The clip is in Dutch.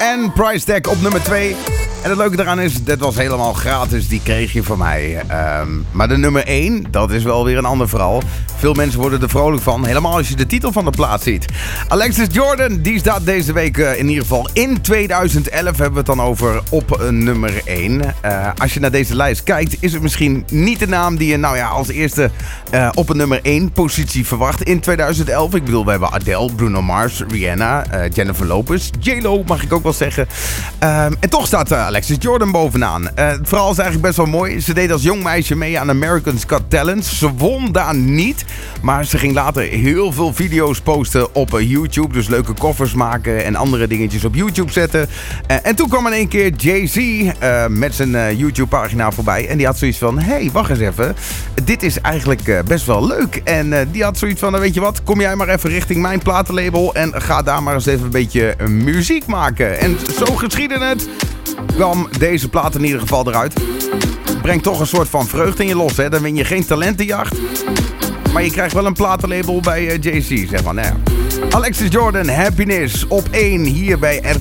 en Price Tag op nummer 2. En het leuke eraan is, dit was helemaal gratis, die kreeg je van mij. Maar de nummer 1, dat is wel weer een ander verhaal. Veel mensen worden er vrolijk van, helemaal als je de titel van de plaat ziet. Alexis Jordan, die staat deze week in ieder geval in 2011, hebben we het dan over op nummer 1. Als je naar deze lijst kijkt, is het misschien niet de naam die je als eerste op een nummer 1 positie verwacht in 2011. Ik bedoel, we hebben Adele, Bruno Mars, Rihanna, Jennifer Lopez, J-Lo mag ik ook wel zeggen. En toch staat Alexis Jordan bovenaan. Het verhaal is eigenlijk best wel mooi. Ze deed als jong meisje mee aan America's Got Talent. Ze won daar niet, maar ze ging later heel veel video's posten op YouTube. Dus leuke covers maken en andere dingetjes op YouTube zetten. En toen kwam in één keer Jay-Z met zijn YouTube-pagina voorbij. En die had zoiets van, hey, wacht eens even. Dit is eigenlijk best wel leuk. En die had zoiets van, weet je wat, kom jij maar even richting mijn platenlabel en ga daar maar eens even een beetje muziek maken. En zo geschiedde het. Kwam deze plaat in ieder geval eruit. Brengt toch een soort van vreugde in je los, hè. Dan win je geen talentenjacht. Maar je krijgt wel een platenlabel bij Jay-Z, zeg maar. Nou ja. Alexis Jordan, Happiness op 1 hier bij